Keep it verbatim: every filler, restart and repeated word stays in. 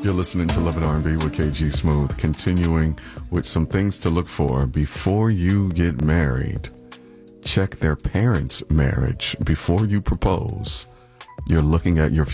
You're listening to Love and R and B with K G Smooth, continuing with some things to look for before you get married. Check their parents' marriage before you propose. You're looking at your